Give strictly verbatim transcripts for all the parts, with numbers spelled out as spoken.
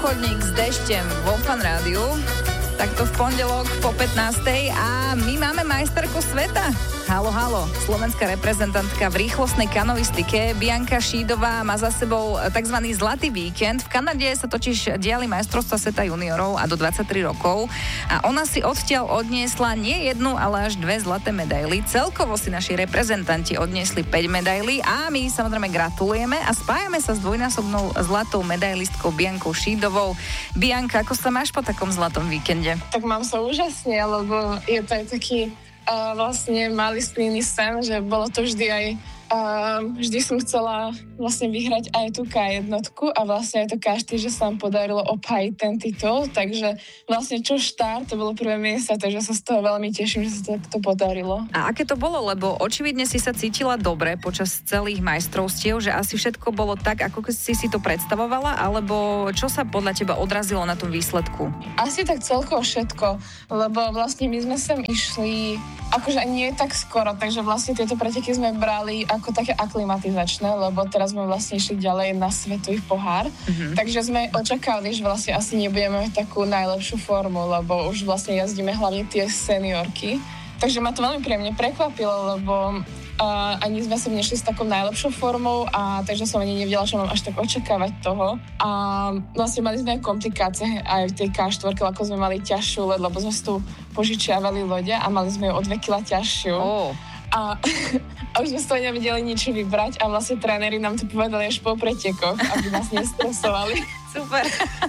Obchodník s dešťem vo Fan Rádiu. Takto v pondelok po pätnástej a my máme majsterku sveta. Halo, halo, slovenská reprezentantka v rýchlostnej kanoistike Bianka Šídová má za sebou tzv. Zlatý víkend. V Kanade sa totiž diali majstrovstvá sveta juniorov a do dvadsaťtri rokov a ona si odtiaľ odniesla nie jednu, ale až dve zlaté medaily. Celkovo si naši reprezentanti odniesli päť medailí a my samozrejme gratulujeme a spájame sa s dvojnásobnou zlatou medailistkou Biankou Šídovou. Bianka, ako sa máš po takom zlatom víkende? Tak mám sa úžasne, lebo je to aj taký uh, vlastne malý splnený sen, že bolo to vždy aj uh, vždy som chcela vlastne vyhrať aj tú ká jednotku a vlastne aj to každý, že sa nám podarilo obhájiť ten titul, takže vlastne čo štart, to bolo prvé miesto, takže sa z toho veľmi teším, že sa to, to podarilo. A aké to bolo, lebo očividne si sa cítila dobre počas celých majstrovstiev, že asi všetko bolo tak, ako si si to predstavovala, alebo čo sa podľa teba odrazilo na tom výsledku? Asi tak celkovo všetko, lebo vlastne my sme sem išli akože nie tak skoro, takže vlastne tieto preteky sme brali ako také aklimatizačné, lebo teraz sme vlastne išli ďalej na svetový pohár, mm-hmm. takže sme očakávali, že vlastne asi nebudeme mať takú najlepšiu formu, lebo už vlastne jazdíme hlavne tie seniorky. Takže ma to veľmi príjemne prekvapilo, lebo uh, ani sme sem nešli s takou najlepšou formou a takže som ani nevedela, že mám až tak očakávať toho. A vlastne mali sme aj komplikácie aj v tej ká štyri, ako sme mali ťažšiu loď, lebo sme si tu požičiavali lode a mali sme ju o dve kilá ťažšiu. Oh. A, a už sme z toho nevedeli nič vybrať a vlastne tréneri nám to povedali až po pretekoch, aby nás nestresovali. Super.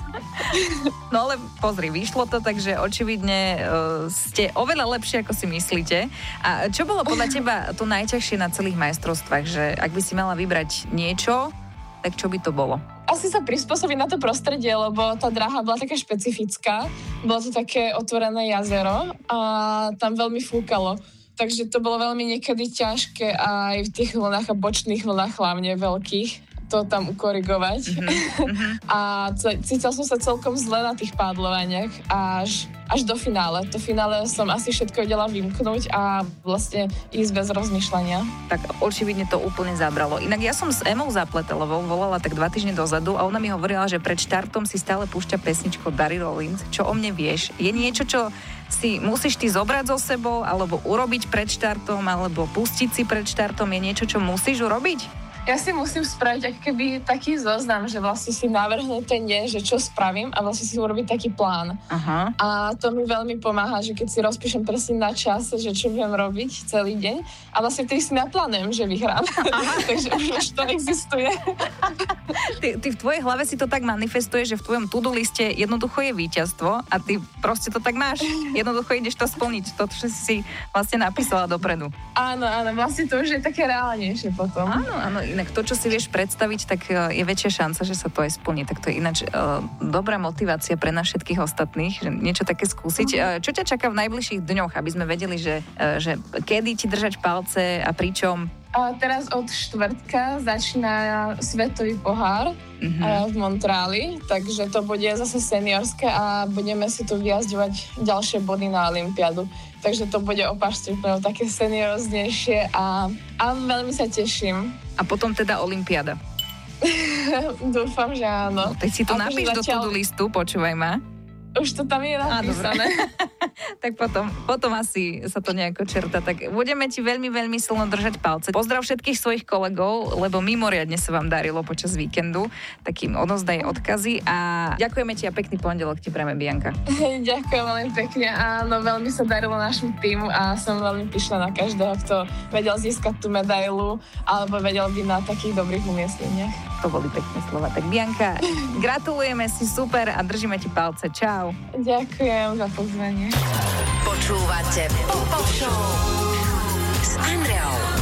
No ale pozri, vyšlo to, takže očividne uh, ste oveľa lepšie, ako si myslíte. A čo bolo podľa teba to najťažšie na celých majstrovstvách? Že ak by si mala vybrať niečo, tak čo by to bolo? Asi sa prispôsobiť na to prostredie, lebo tá dráha bola taká špecifická. Bolo to také otvorené jazero a tam veľmi fúkalo. Takže to bolo veľmi niekedy ťažké aj v tých vlnách a bočných vlnách, hlavne veľkých, to tam ukorigovať. Mm-hmm. A cítila som sa celkom zle na tých pádlovaniach až, až do finále. To finále som asi všetko vedela vymknúť a vlastne ísť bez rozmýšľania. Tak očividne to úplne zabralo. Inak ja som s Emou Zapletelovou volala tak dva týždne dozadu a ona mi hovorila, že pred štartom si stále púšťa pesničku Barry Rollins. Čo o mne vieš? Je niečo, čo si musíš ty zobrať so sebou, alebo urobiť pred štartom, alebo pustiť si pred štartom? Je niečo, čo musíš urobiť? Ja si musím spraviť ako keby taký zoznam, že vlastne si navrhnúť ten deň, že čo spravím a vlastne si urobiť taký plán. Aha. A to mi veľmi pomáha, že keď si rozpíšem presne na čas, že čo budem robiť celý deň a vlastne vtedy si naplánujem, že vyhrám. Takže už, už to existuje. Ty, ty v tvojej hlave si to tak manifestuješ, že v tvojom to-do liste jednoducho je víťazstvo a ty proste to tak máš. Jednoducho ideš to splniť. To, čo si vlastne napísala dopredu. Áno, áno, vlastne to už je také reálnejšie potom. Áno, áno. Inak to, čo si vieš predstaviť, tak je väčšia šanca, že sa to aj splní. Tak to je ináč uh, dobrá motivácia pre nás všetkých ostatných, že niečo také skúsiť. Uh, čo ťa čaká v najbližších dňoch, aby sme vedeli, že, uh, že kedy ti držať palce a pričom? A teraz od štvrtka začína svetový pohár mm-hmm. v Montreali, takže to bude zase seniorské a budeme si tu vyjazdovať ďalšie body na olympiádu. Takže to bude o pár stupňov také senioroznejšie a, a veľmi sa teším. A potom teda olympiáda. Dúfam, že áno. No, teď si to napíš zatiaľ do to-do listu, počúvaj ma. Už to tam je napísané. Tak potom, potom asi sa to nejako čerta. Tak budeme ti veľmi, veľmi silno držať palce. Pozdrav všetkých svojich kolegov, lebo mimoriadne sa vám darilo počas víkendu. Takým odozdaj odkazy a ďakujeme ti a pekný pondelok ti prajeme, Bianka. Ďakujem veľmi pekne. Áno, veľmi sa darilo našmu týmu a som veľmi pyšná na každého, kto vedel získať tú medailu alebo vedel byť na takých dobrých umiestneniach. To boli pekné slova. Tak Bianka, gratulujeme, si super a držíme ti palce. Čau. Ďakujem za pozvanie. Počúvate Pop Show s Andreou.